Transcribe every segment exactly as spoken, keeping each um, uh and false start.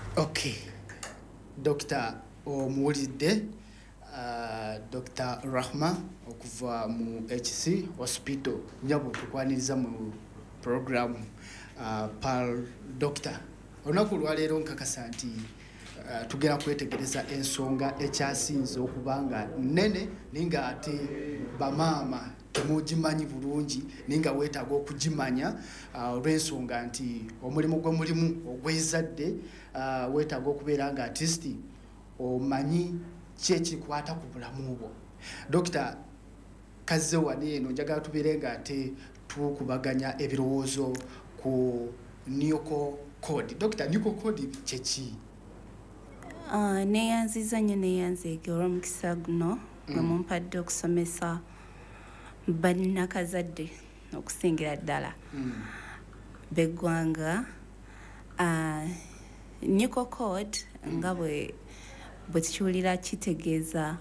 Okay. Doctor omuwulidde uh, Doctor Rahma okuva mu H C Hospital nyabo tukwaniriza mu program uh, pal Doctor onaku lwaleero nkakasa nti uh, tugera kwetegereza ensonga ekyasinze okubanga nene ninga ate bamaama temugimanyi bulungi ninga weetaaga okugimanya uh, olw'ensonga nti omulimu gwe mulimu ogwezadde uh, weetaaga okubeera nga artisti omanyi kyekikwata ku bulamu bwo. Dokita kazze wano eno njagala tubeere nga ate tukubaganya ebirowoozo ku Nyoko Code. Dokita, Nyoko Code kyeki? Uh, neyanziza nnyo neyanzeege olw'omukisa guno nga mumpadde okusomesa bannakazadde okusingira ddala mm. beggwanga. uh, Nyoko Code mm. nga bwe bwe tukiwulira kitegeeza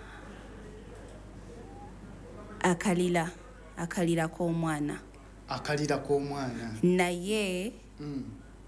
akalira akalira k'omwana akalira k'omwana naye mm.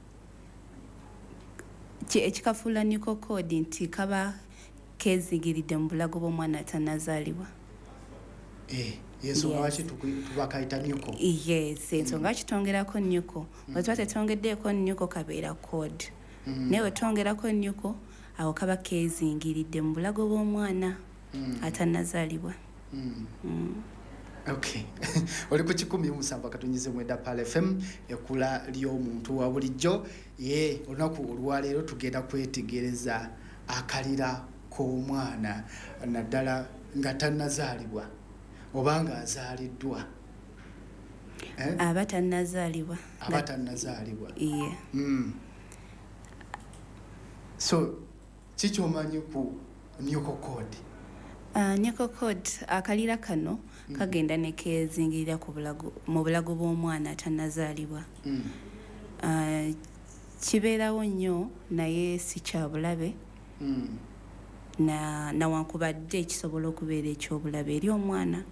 ekikafuula Nyoko Code nti kaba keezigiridde mu bulago bw'omwana atannazaalibwa. Eh, ensonga lwaki tubakayita Nyoko? Yes, ensonga lwaki twongerako Nyoko bwe tuba tetwongeddeeko Nyoko kabeera Code naye bwe twongerako Nyoko awo kaba keezingiridde mu bulago bw'omwana atannazaalibwa. Okay. Oli ku kikumi musanvu katonyize mwenda Pal F M ekula ly'omuntu wa bulijjo. Ye olunaku olwaleero tugenda kwetegereza akalira k'omwana naddala nga tannazaalibwa oba nga azaaliddwa. Eh? Abatannazaalibwa. Abatannazaalibwa. Yeah. Mm. So kikyomanyi ku Nyoko Code? Uh, Nyoko Code akalira kano mm. kagenda ne keezingirira ku bulago mu bulago bw'omwana atannazaalibwa. Mm. Uh, kibeerawo nnyo naye si kya bulabe mm. na nawankubadde kisobola okubeera ekyobulabe eri omwana.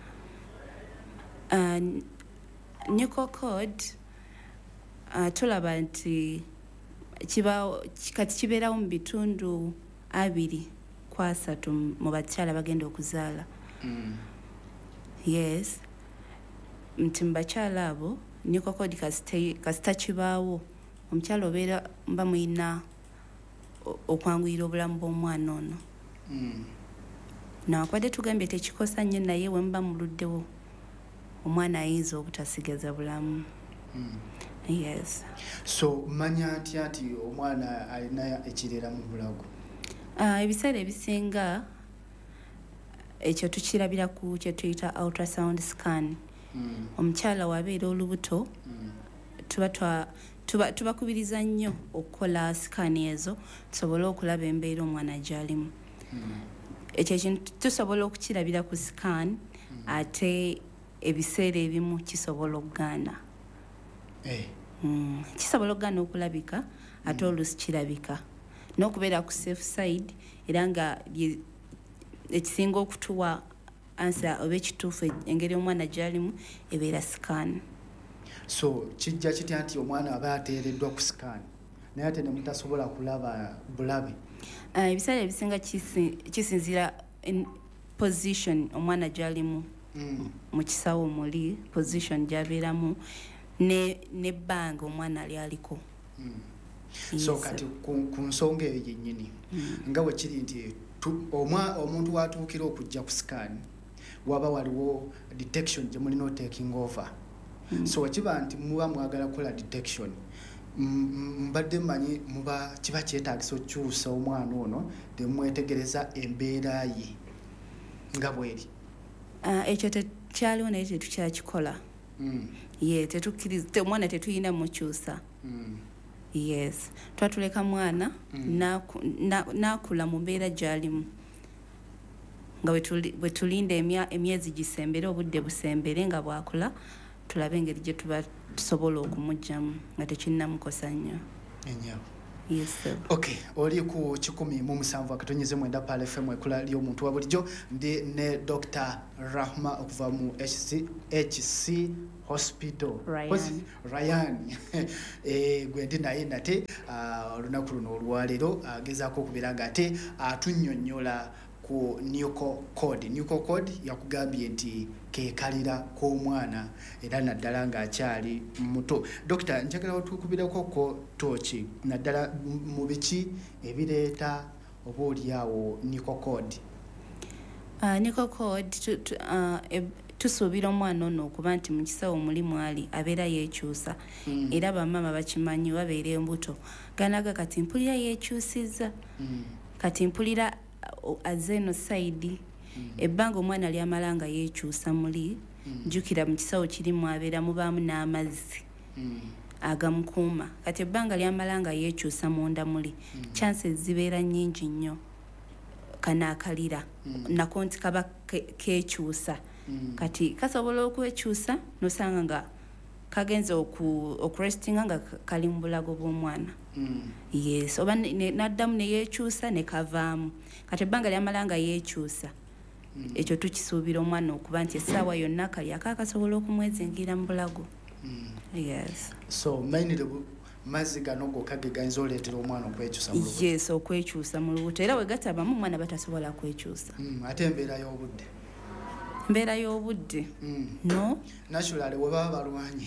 Uh, Nyoko Code uh, tulaba nti kiba kati kibeerawo mu bitundu abiri ku asatu mu bakyala bagenda okuzaala. Mm. Yes, nti mu bakyala abo Nyoko Code kasita kibaawo omukyala obeera mba mulina okwanguyira obulamu bw'omwana ono. Mm. Nawankubadde tugambye tekikosa nnyo naye we muba muluddewo omwana ayinza obutasigaza bulamu. Mm. Yes. So manya ntya nti omwana alina ekirera mu bulago? Uh, ebiseera ebisinga ekyo tukirabira ku kye tuyita ultrasound scan. Mm. Omukyala wabeera olubuto mm. tuba twa tuba tubakubiriza nnyo okukola scan ezo tusobole okulaba embeera omwana gy'alimu. Mm. Ekyo ekintu tusobola okukirabira ku scan mm. ate ebiseera ebimu kisobola okugaana. Eh. Mm. Kisobola okugaana okulabika ate mm. oluusi kirabika n'okubeera ku safe side era nga ekisinga okutuwa ansa oba ekituufu engeri omwana gy'alimu ebeera scan. So kijja kitya nti omwana aba ateereddwa ku scan naye ate ne mutasobola kulaba bulabe? Uh, ebiseera ebisinga kisinzira position omwana gy'alimu mm. mu kisawo muli position gy'abeeramu n'ebbanga omwana ali aliko. mm. Yes. So kati ku nsonga eyo yennyini mm. nga bwe kiri nti omuntu watuukira okujja ku scan waba waliwo detection gye mulina otaking over. Mm. So wakiba nti muba mwagala kukola detection mbadde mmanyi muba kiba kyetaagisa okukyusa omwana ono temwetegereza embeera ye nga bweri. Uh, ekyo tekyaliwo naye tetukyakikola. mm. Ye tetukkiriza omwana tetuyina mukyusa. mm. Yes, twatuleka mwana mm. nakula mu mbeera gy'alimu nga bwe tulinda emyezi gisembere obudde busembere nga bwakula tulabe engeri gye tuba tusobola okumuggyamu nga tekinnamukosa nnyo. Enyawo. Yes sir. Okay, oli ku kikumi mu musanvu akatonyize mwenda pale F M ekula ly'omuntu wa bulijjo ndi ne Doctor Rahma okuva mu H C H C Hospital. Ryan. Ryan. eh gwendi naye nate olunaku luno olwaleero agezaako okubeera nga ate atunnyonnyola ku Nuco Code. Nuco Code yakugambye nti kekalira k'omwana era naddala ng'akyali muto. Dokita, njagala otukubireko ko tochi naddala mu biki ebireeta oba oliawo Nuco Code. Uh, Nuco Code tu, tu, uh, e, tusuubira omwana ono okuba nti mu kisawo mulimu ali abeera yeekyusa mm. era bamama bakimanyi babeera embuto ganaga kati mpulira yeekyusizza mm. kati mpulira azze eno sayidi mm. ebbanga omwana lyamala nga yeekyusa muli mm. njukira mu kisawo kirimu abeera mubaamu n'amazzi mm. agamukuuma kati ebbanga lyamala nga yeekyusa munda muli mm. chances zibeera nnyingi nnyo kanaakalira mm. nako nti kaba keekyusa ke mm. kati kasobola okwekyusa nosanga nga kagenze oku okurestinga nga kali mu bulago bw'omwana mm. yes oba naddamu ne yeekyusa ne kavaamu kati ebbanga lyamala nga yeekyusa mm. ekyo tukisuubira omwana okuba nti essaawa yonna kali akaakasobola okumwezingira mu bulago mm. yes so mainly mazzi gano gokka ge gayinza oleetera omwana okwekyusa mu lubuto. Yes, okwekyusa mu lubuto era we gatabamu omwana batasobola kwekyusa mm. ate embeera y'obudde mbeera y'obudde mm. no naturally we baba balwanyi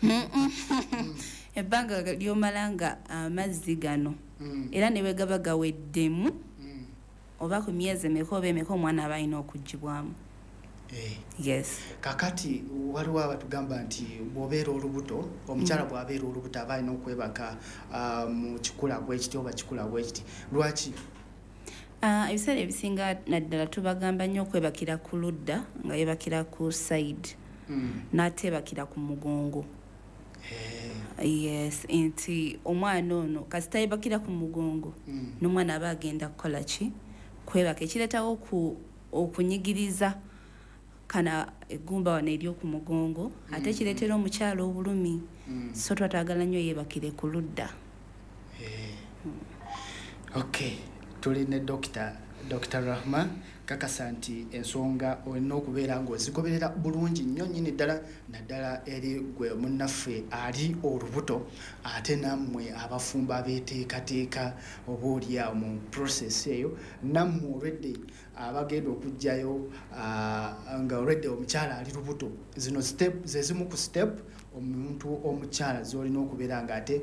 ebbanga lyomala nga amazzi gano mm. era ne bwe gaba gaweddemu mm. oba ku myezi emeka oba emeka omwana aba alina okuggibwamu eh. yes kakati waliwo abatugamba nti bw'obeera olubuto omukyala mm. bw'abeera olubuto aba alina okwebaka uh, mu kikula bwekiti oba kikula bwekiti lwaki Uh, ebiseera ebisinga naddala tubagamba nnyo okwebakira ku ludda nga yebakira ku side mm. n'ateebakira ku mugongo hey. yes nti omwana ono kasita yebakira ku mugongo mm. n'omwana aba agenda kukola ki kwebaka ekireetawo okunyigiriza kana eggumba wano ery'oku mugongo mm. ate kireetera omukyala obulumi mm. so twatagala nnyo yebakire ku ludda hey. mm. okay tuli ne Doctor Doctor Rahma kakasa nti ensonga olina okubeera ng'ozigoberera bulungi nnyo nnyini ddala naddala eri gwe munnaffe ali olubuto ate nammwe abafumba abeeteekateeka oba oliawo mu process eyo nammwe olwedde abagenda okugjayo nga olwedde omukyala ali lubuto zino step ze zimu ku step omuntu omukyala z'olina okubeera ng'ate